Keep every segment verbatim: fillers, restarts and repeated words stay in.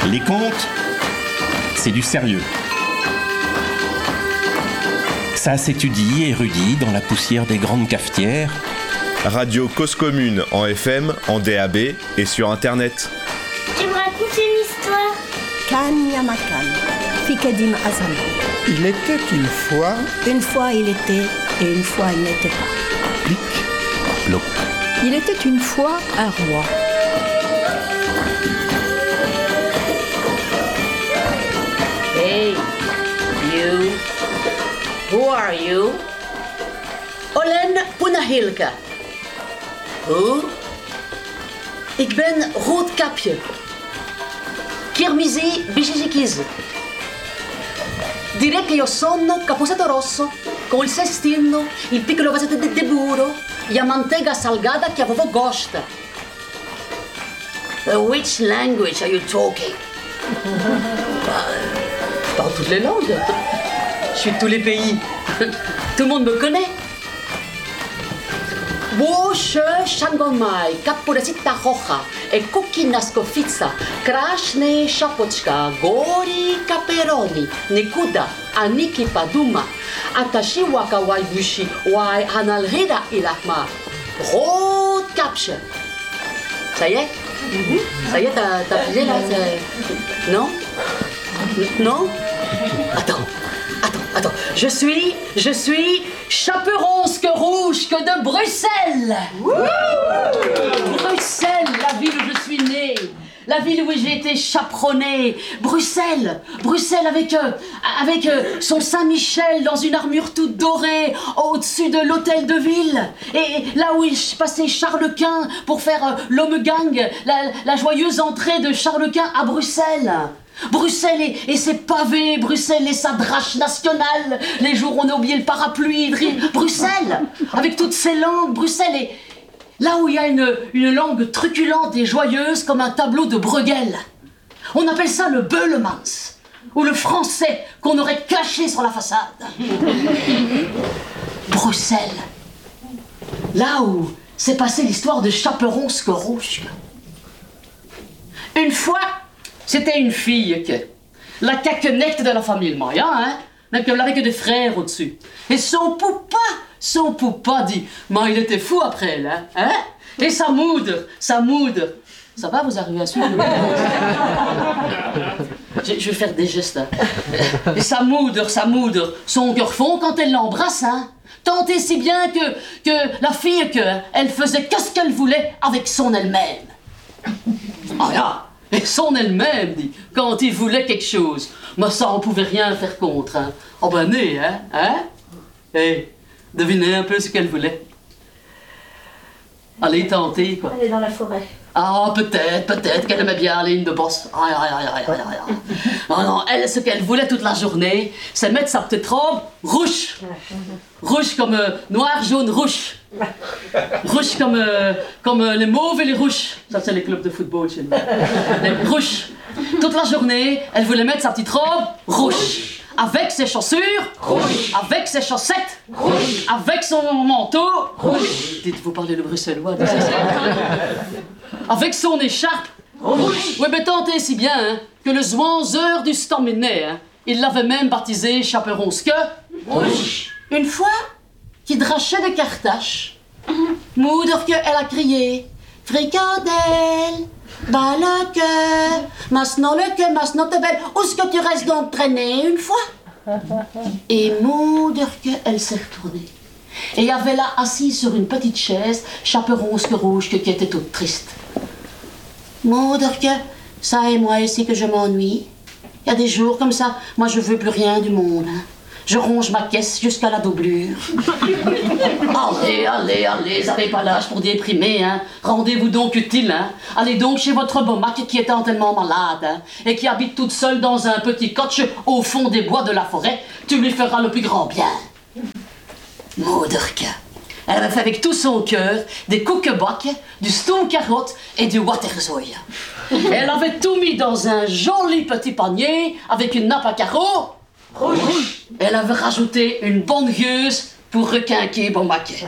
Les contes, c'est du sérieux. Ça s'étudie et érudit dans la poussière des grandes cafetières. Radio Cause Commune en F M, en D A B et sur Internet. Tu me racontes une histoire? Kan Yamakan, Fikadim Azam. Il était une fois... Une fois il était et une fois il n'était pas. Plic, ploc. Il était une fois un roi. Hey, you. Who are you? Olen Punahilka. Hoe? Ik ben Roodkapje. Kirmizi Bigigikiz. Direi che io sono Capusetto Rosso, con il cestino, il piccolo vasetto di burro, la manteiga salgata che avevo gosta. Uh, which language are you talking? Je parle toutes les langues. Je suis de tous les pays. Tout le monde me connaît. Woshe Shangomai, Capuresita Roja, e Cucina Scofizza, Krasne Shapochka, Gori Caperoni, Nikuda, Aniki Paduma, Atashiwa Kawai Bushi, Wai Hanalrida Ilakma, Roodkapje. Ça y est? Ça y est, t'as, t'as pigé là? Non? Non? Attends, attends, attends. Je suis, je suis Chaperonske Rouge que de Bruxelles. Bruxelles, la ville où je suis née. La ville où j'ai été chaperonnée. Bruxelles, Bruxelles avec, euh, avec euh, son Saint-Michel dans une armure toute dorée au-dessus de l'hôtel de ville. Et là où il passait Charles Quint pour faire euh, l'homme gang, la, la joyeuse entrée de Charles Quint à Bruxelles. Bruxelles et, et ses pavés, Bruxelles et sa drache nationale, les jours où on a oublié le parapluie, Bruxelles, avec toutes ses langues, Bruxelles et là où il y a une, une langue truculente et joyeuse comme un tableau de Bruegel. On appelle ça le Beulemans, ou le français qu'on aurait caché sur la façade. Bruxelles, là où s'est passée l'histoire de Chaperonske Rouge. Une fois, c'était une fille, que, la caquenette de la famille Maya, hein, mais qu'elle avait que des frères au-dessus. Et son poupa, son poupa dit, mais il était fou après elle, hein, hein? Et sa moudre, sa moudre. Ça va, vous arrivez à suivre? je, je vais faire des gestes, hein. Et sa moudre, sa moudre, son cœur fond quand elle l'embrasse, hein. Tant et si bien que, que la fille, que, elle faisait qu'est-ce qu'elle voulait avec son elle-même. Ah là! Et son elle-même dit, quand il voulait quelque chose, mais ça on pouvait rien faire contre, hein. Oh ben né, hein, hein? Et devinez un peu ce qu'elle voulait. Aller tenter, quoi. Aller dans la forêt. Ah, peut-être, peut-être qu'elle aimait bien les lignes de bosse. Aïe, aïe, aïe, aïe, aïe, aïe. Non, non, elle, ce qu'elle voulait toute la journée, c'est mettre sa petite robe rouge. Rouge comme euh, noir, jaune, rouge. Rouge comme, euh, comme euh, les mauves et les rouges. Ça, c'est les clubs de football chez nous. Les rouges. Toute la journée, elle voulait mettre sa petite robe rouge. Avec ses chaussures rouges. Avec ses chaussettes rouges. Avec son manteau rouge. Dites, vous parlez le bruxellois. Avec son écharpe rouge. Oui, mais tant et si bien hein, que le zwanzeur du Staminet, hein, il l'avait même baptisé Chaperonske Rouge. Une fois qu'il drachait des cartaches, moudre qu'elle a crié fricadelle, bas le cœur, maintenant le cœur, maintenant t'es belle, où est-ce que tu restes donc traîner une fois? Et moudre qu'elle s'est retournée. Et il y avait là, assis sur une petite chaise, Chaperonske Rouge qui était toute triste. Moudre que ça et moi ici que je m'ennuie. Il y a des jours comme ça, moi je veux plus rien du monde. Hein. Je ronge ma caisse jusqu'à la doublure. Allez, allez, allez, vous n'avez pas l'âge pour déprimer, hein. Rendez-vous donc utile, hein. Allez donc chez votre bomac qui est tellement malade, hein, et qui habite toute seule dans un petit cotche au fond des bois de la forêt. Tu lui feras le plus grand bien. Moederke. Elle avait fait avec tout son cœur des koekebak, du stoomcarotte et du waterzooi. Elle avait tout mis dans un joli petit panier avec une nappe à carreaux rouge. Elle avait rajouté une bonne gueuse pour requinquer bon maquet.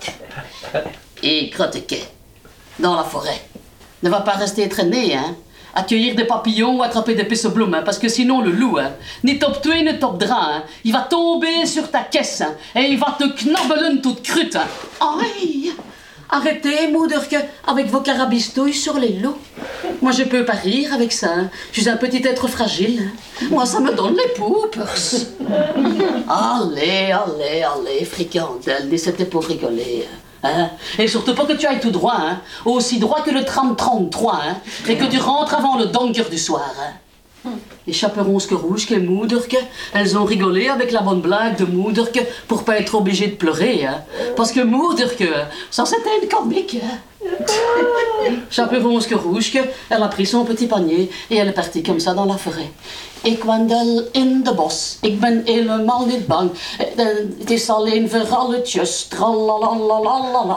Et Crotequet, dans la forêt, ne va pas rester traîné, hein. à cueillir des papillons ou attraper des pissebloums, hein, parce que sinon le loup, hein, ni top tué ni top drap, hein, il va tomber sur ta caisse hein, et il va te knabbelen toute crute. Hein. Aïe! Arrêtez, Moederke, avec vos carabistouilles sur les loups. Moi, je peux pas rire avec ça. Hein. Je suis un petit être fragile. Hein. Moi, ça me donne les poupers. Allez, allez, allez, fricandelle, c'était pour rigoler. Hein. Et surtout pas que tu ailles tout droit, hein. Aussi droit que le tram trente-trois, hein. Et que tu rentres avant le donker du soir. Hein. Les chaperons que rouges que Moederke, elles ont rigolé avec la bonne blague de Moederke pour pas être obligées de pleurer. Hein. Parce que Moederke, ça c'était une comique. Hein. Chaperon que rouge, elle a pris son petit panier et elle est partie comme ça dans la forêt. Ik wandel in de bos, ik ben helemaal niet bang. Het is alleen verralletjes, tralalalala.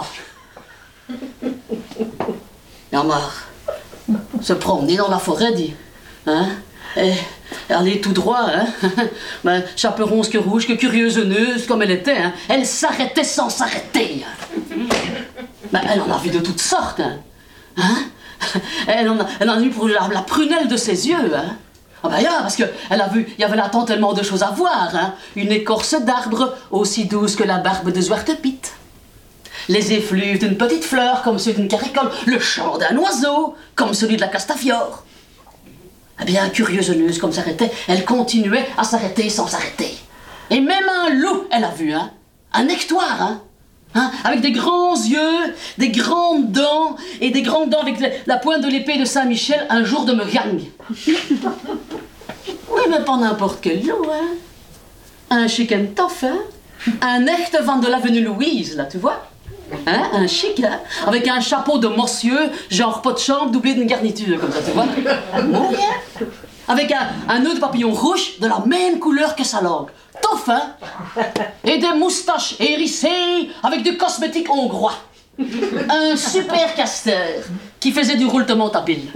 Ja maar, se promener dans la forêt, dit. Hein? Et aller tout droit, hein? Ben, chaperon que rouge, que curieuse neuse comme elle était, hein? Elle s'arrêtait sans s'arrêter. Ben, elle en a vu de toutes sortes, hein? Hein? Elle, en a, elle en a eu pour la, la prunelle de ses yeux, hein? Ah ben, yeah, parce qu'elle a vu, il y avait là tant tellement de choses à voir, hein? Une écorce d'arbre aussi douce que la barbe de Zwarte Piet. Les effluves d'une petite fleur comme ceux d'une caricole, le chant d'un oiseau comme celui de la castafiore. Eh bien, curieuse neuse comme s'arrêtait, elle continuait à s'arrêter sans s'arrêter. Et même un loup, elle a vu, hein, un nectoire, hein, hein, avec des grands yeux, des grandes dents, et des grandes dents avec la pointe de l'épée de Saint-Michel, un jour de me gagne. Oui, mais pas n'importe quel loup, hein. Un chicken tough, hein, un echte van de l'avenue Louise, là, tu vois. Hein, un chic, hein, avec un chapeau de monsieur, genre pas de chambre, doublé d'une garniture, comme ça, tu vois. Oh, yeah. Avec un, un nœud de papillon rouge de la même couleur que sa langue. Tough, hein. Et des moustaches hérissées avec du cosmétique hongrois. Un super casteur qui faisait du roulement à pile.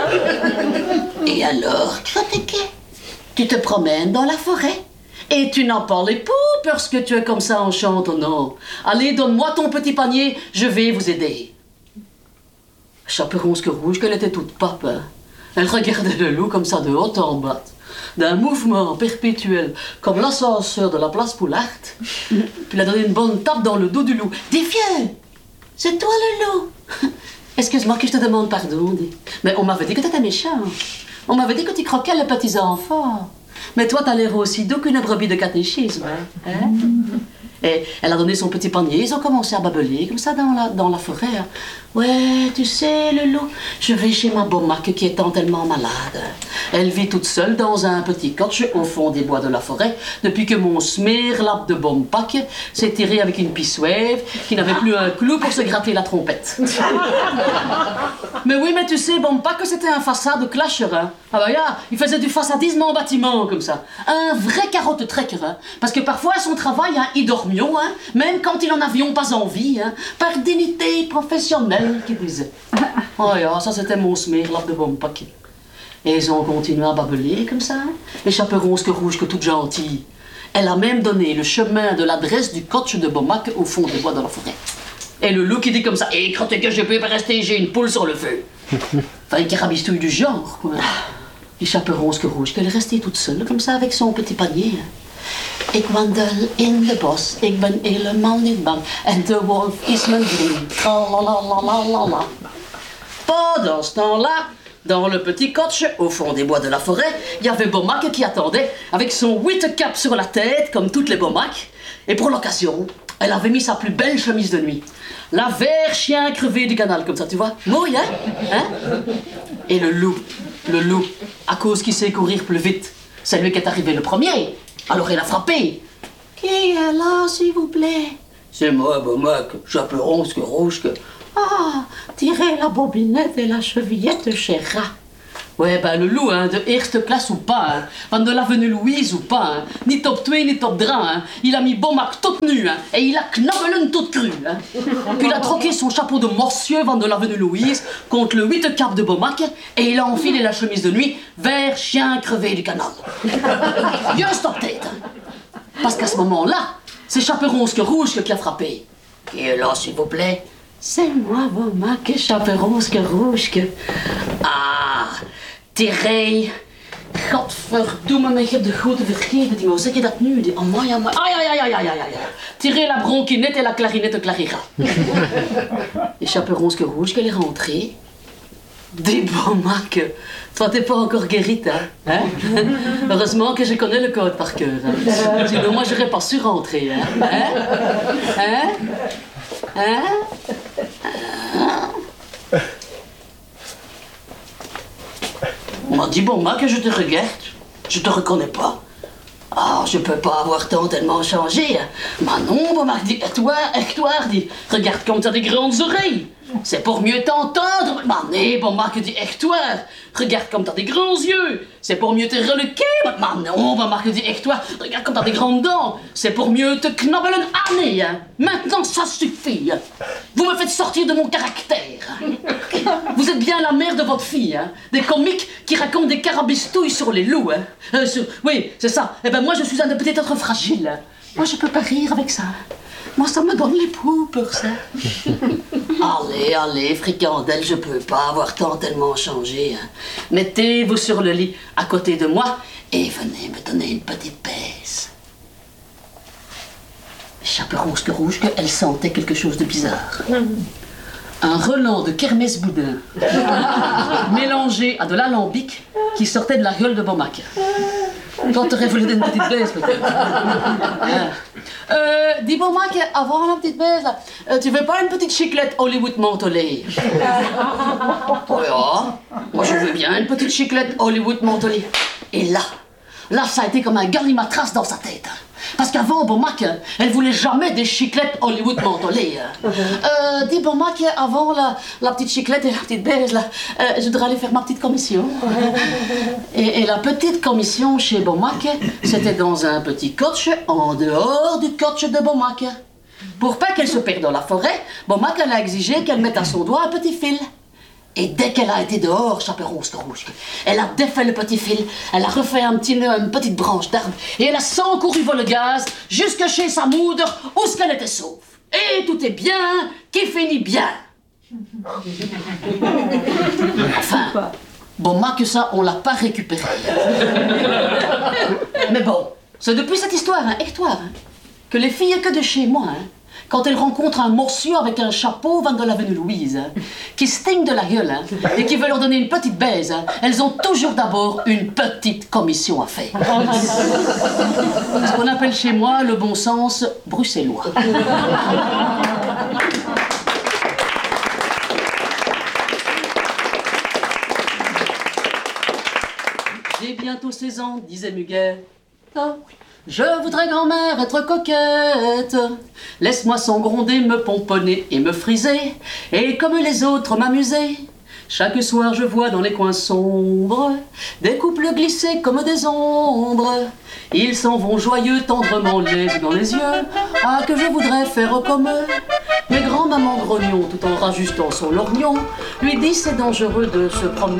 Et alors, tu te promènes dans la forêt et tu n'en parles pas parce que tu es comme ça en chantonnant. Allez, donne-moi ton petit panier, je vais vous aider. Chaperon que rouge, qu'elle était toute pape. Hein. Elle regardait le loup comme ça de haut en bas, d'un mouvement perpétuel, comme l'ascenseur de la place Poulart. Puis elle a donné une bonne tape dans le dos du loup. Dis vieux, c'est toi le loup. Excuse-moi que je te demande pardon. Dis. Mais on m'avait dit que t'étais méchant. On m'avait dit que tu croquais les petits enfants. Mais toi, t'as l'air aussi doux qu'une brebis de catéchisme. Hein? Hein? Et elle a donné son petit panier, ils ont commencé à babeler, comme ça, dans la, dans la forêt. Hein. Ouais, tu sais, le loup, je vais chez ma bomaque qui est tant tellement malade. Elle vit toute seule dans un petit cotche au fond des bois de la forêt, depuis que mon smeerlap de Bompak s'est tiré avec une pissouève qui n'avait plus un clou pour se gratter la trompette. Mais oui, mais tu sais, Bompak, c'était un façade clasher. Hein. Ah bah, yeah, il faisait du façadisme en bâtiment, comme ça. Un vrai carotte trekker, hein. Parce que parfois, à son travail, hein, il dormait. Hein, même quand ils n'en avions pas envie, hein, par dignité professionnelle, qui disait. Oh ja, ça c'était mon smeerlap de Bompak. Et ils ont continué à babeler comme ça. Les chaperons que rouge que toute gentille. Elle a même donné le chemin de l'adresse du coach de Bomac au fond des bois de la forêt. Et le loup qui dit comme ça, et crotte que je peux pas rester, j'ai une poule sur le feu. Enfin, une carabistouille du genre, quoi. Les chaperons que rouge qu'elle est restée toute seule comme ça avec son petit panier. Ik wandel in de bos, ik ben helemaal niet bang. En de wolf is mijn vriend. Tralalalala. Pendant ce temps-là, dans le petit cotche, au fond des bois de la forêt, il y avait Bomac qui attendait, avec son huit cap sur la tête, comme toutes les Bomac. Et pour l'occasion, elle avait mis sa plus belle chemise de nuit. La vert chien crevé du canal, comme ça, tu vois. Mouille, hein, hein? Et le loup, le loup, à cause qu'il sait courir plus vite, c'est lui qui est arrivé le premier. Alors il a frappé. Qui est là, s'il vous plaît? C'est moi, Bomac, chaperon, que rouge, que... Ah, tirez la bobinette et la chevillette, cher rat. Ouais, ben le loup, hein, de eerste classe ou pas, hein, van de l'avenue Louise ou pas, hein, ni top twee, ni top dra, hein, il a mis Bomac toute nue, hein, et il a knabbelen toute crue, hein. Puis il a troqué son chapeau de morcieux van de l'avenue Louise contre le huit cap de Bomac, et il a enfilé la chemise de nuit vers chien crevé du canal. Bien stop tête, hein. Parce qu'à ce moment-là, c'est chaperon que rouge qui a frappé. Qui est là, s'il vous plaît? C'est moi, Bomac, chaperon que rouge que... Ah, Tirei. Godverdomme, maar je hebt de grote vergeten, die. Hoe zeg je dat nu? Die, amai, amai. Ai, ai, ai, ai, ai, ai. Tirez la bronquinette et la clarinette clarira. Et Chaperon Rouge, qu'elle est rentrée. Dis bon, Marc, toi t'es pas encore guérite, hein, hein? Heureusement que je connais le code par cœur. Hein? Sinon, moi j'aurais pas su rentrer, hein? Hein? Hein? Hein? On m'a dit, bon, Marc, je te regarde, je te reconnais pas. Ah, je peux pas avoir tant tellement changé. Hein. Mais non, bon, Marc dit, et toi, et toi, dit, regarde comme t'as des grandes oreilles. C'est pour mieux t'entendre. Mais non, bon, Marc dit, et toi, regarde comme t'as des grands yeux. C'est pour mieux te reluquer. Mais non, bon, Marc dit, et toi, regarde comme t'as des grandes dents. C'est pour mieux te knabbelen un nez. Hein. Maintenant, ça suffit. Vous me faites sortir de mon caractère. Vous êtes bien la mère de votre fille, hein. Des comiques qui racontent des carabistouilles sur les loups, hein. Euh, sur... Oui, c'est ça. Eh ben moi, je suis un petit être fragile. Moi, je peux pas rire avec ça. Moi, ça me donne les poux pour ça. Allez, allez, fricandelle, je peux pas avoir tant tellement changé. Hein. Mettez-vous sur le lit à côté de moi et venez me donner une petite baisse. Chaperon Rouge, qu'elle sentait quelque chose de bizarre. Un relent de kermesse boudin mélangé à de l'alambic qui sortait de la gueule de Bomac. Quand t'aurais voulu donner une petite baisse, peut-être. Euh, dis Bomac, avant la petite baisse, là, euh, tu veux pas une petite chiclette Hollywood mentholée? Oh ja, moi je veux bien une petite chiclette Hollywood mentholée. Et là, là ça a été comme un galimatras dans sa tête. Parce qu'avant, Bomac, elle voulait jamais des chiclettes Hollywood mentholées. Euh, dis Bomac, avant la, la petite chiclette et la petite baise, là, euh, je voudrais aller faire ma petite commission. Et, et la petite commission chez Bomac, c'était dans un petit coach en dehors du coach de Bomac. Pour pas qu'elle se perde dans la forêt, Bomac elle a exigé qu'elle mette à son doigt un petit fil. Et dès qu'elle a été dehors, Chaperon Rouge, elle a défait le petit fil, elle a refait un petit nœud à une petite branche d'arbre, et elle a s'encouru vol le gaz jusque chez sa moudre, où ce qu'elle était sauve. Et tout est bien, qui finit bien. Enfin, bon, moi que ça, on l'a pas récupéré. Mais bon, c'est depuis cette histoire, hein, histoire, hein, que les filles que de chez moi, hein, quand elles rencontrent un morsieu avec un chapeau venant de l'avenue Louise, hein, qui sting de la gueule hein, et qui veut leur donner une petite baise, hein, elles ont toujours d'abord une petite commission à faire. Ce qu'on appelle chez moi le bon sens bruxellois. J'ai bientôt seize ans, disait Muguet. Oh. Je voudrais, grand-mère, être coquette. Laisse-moi sans gronder me pomponner et me friser, et comme les autres m'amuser. Chaque soir je vois dans les coins sombres des couples glisser comme des ombres. Ils s'en vont joyeux, tendrement les yeux dans les yeux. Ah, que je voudrais faire comme eux. Mais grand-maman grognon, tout en rajustant son lorgnon, lui dit c'est dangereux de se promener